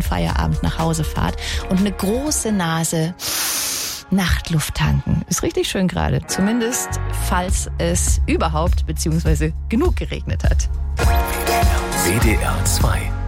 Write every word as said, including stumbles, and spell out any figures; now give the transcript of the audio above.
frühen Feierabend nach Hause fahrt und eine große Nase Nachtluft tanken. Ist richtig schön gerade. Zumindest, falls es überhaupt bzw. genug geregnet hat. W D R zwei